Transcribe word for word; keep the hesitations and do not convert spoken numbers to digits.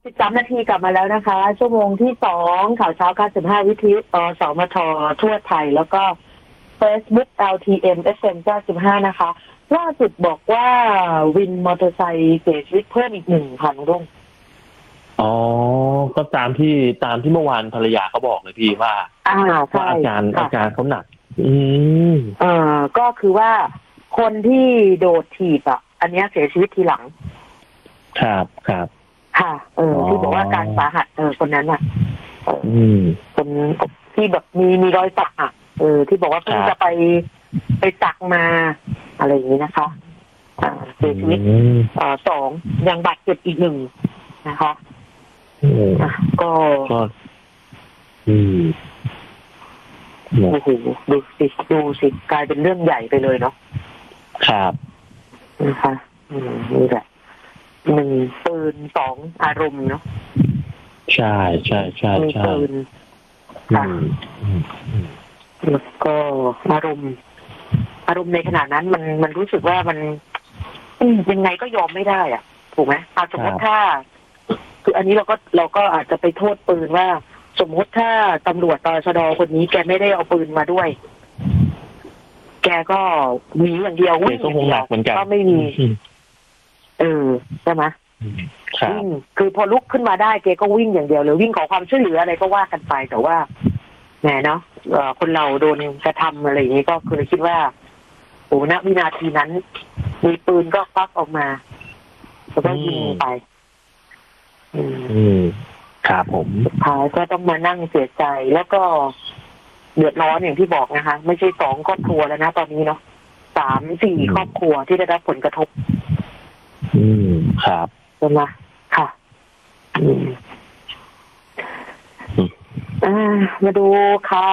สิบสามนาทีกลับมาแล้วนะคะชั่วโมงที่สองข่าวเช้าเก้าสิบห้าวิทยุอสมททั่วไทยแล้วก็ Facebook แอล ที เอ็ม เอฟ เอ็ม เก้าสิบห้านะคะล่าสุดบอกว่าวินมอเตอร์ไซค์เสียชีวิตเพิ่มอีกหนึ่งพันรุ่งอ๋อก็ตามที่ตามที่เมื่อวานภรรยาเขาบอกเลยพี่ว่าอ่าว่าอาการอาการเขาหนักอืมเอ่อก็คือว่าคนที่โดดถีบอ่ะอันนี้เสียชีวิตทีหลังครับครับค่ะเออที่บอกว่าการสาหัสเออคนนั้นอ่ะอืมคนที่แบบมีมีรอยสักอ่ะเออที่บอกว่าเพิ่งจะไปไปสักมาอะไรอย่างนี้นะคะอ่าเสียชีวิตอ่าสองยังบาดเจ็บอีกหนึ่งนะคะอ่ะก็ก็อืมโอ้โหดูสิดูสิกลายเป็นเรื่องใหญ่ไปเลยเนาะครับนะคะอืมนี่แหละหนึ่งปืนสองอารมณ์เนาะใช่ใช่ใช่มีใช่ปืนค่ะแล้วก็อารมณ์อารมณ์ในขณะนั้นมันมันรู้สึกว่ามันยังไงก็ยอมไม่ได้อ่ะถูกไหมอาสมมติถ้าคืออันนี้เราก็เราก็อาจจะไปโทษปืนว่าสมมติถ้าตำรวจตชดคนนี้แกไม่ได้เอาปืนมาด้วยแกก็มีอย่างเดียววิ่งอย่างเดียวก็ไม่มีเออใช่ไหมวิ่งคือพอลุกขึ้นมาได้แกก็วิ่งอย่างเดียวหรือวิ่งขอความช่วยเหลืออะไรก็ว่ากันไปแต่ว่าแหมเนาะคนเราโดนกระทำอะไรอย่างนี้ก็คือคิดว่าโอ้ณวินาทีนั้นมีปืนก็ควักออกมาแล้วก็ยิงไปอืมครับผมสุดท้ายก็ต้องมานั่งเสียใจแล้วก็เดือดร้อนอย่างที่บอกนะคะไม่ใช่สองครอบครัวแล้วนะตอนนี้เนาะสามสี่ครอบครัวที่ได้รับผลกระทบอืมครับใช่ไหมค่ะอืมอ่ามาดูค่ะ